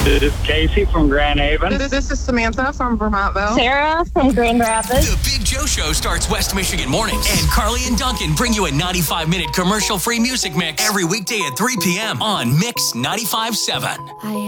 This is Casey from Grand Haven. This is Samantha from Vermontville. Sarah from Grand Rapids. The Big Joe Show starts West Michigan mornings. And Carly and Duncan bring you a 95-minute commercial-free music mix every weekday at 3 p.m. on Mix 95.7.